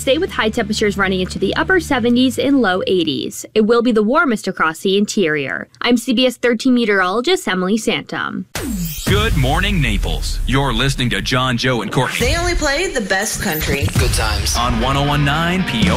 stay with high temperatures running into the upper 70s and low 80s. It will be the warmest across the interior. I'm CBS 13 meteorologist Emily Santum. Good morning, Naples. You're listening to John, Joe, and Courtney. They only play the best country. Good times. On 101.9 PO.